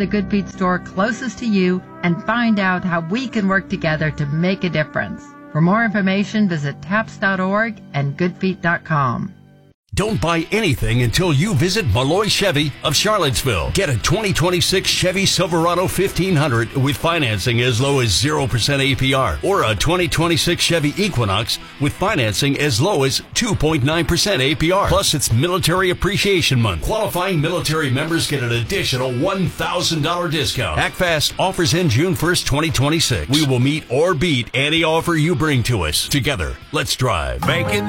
the Good Feet store closest to you and find out how we can work together to make a difference. For more information, visit TAPS.org and goodfeet.com. Don't buy anything until you visit Malloy Chevy of Charlottesville. Get a 2026 Chevy Silverado 1500 with financing as low as 0% APR, or a 2026 Chevy Equinox with financing as low as 2.9% APR. Plus, it's Military Appreciation Month. Qualifying military members get an additional $1,000 discount. Act fast. Offers end June 1st, 2026. We will meet or beat any offer you bring to us. Together, let's drive. Make it